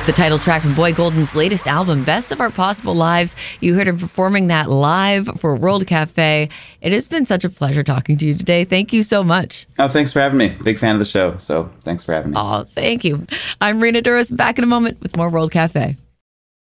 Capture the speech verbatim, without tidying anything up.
The title track from Boy Golden's latest album, Best of Our Possible Lives. You heard him performing that live for World Cafe. It has been such a pleasure talking to you today. Thank you so much. Oh, thanks for having me. Big fan of the show, so thanks for having me. Oh, thank you. I'm Rena Duras, back in a moment with more World Cafe.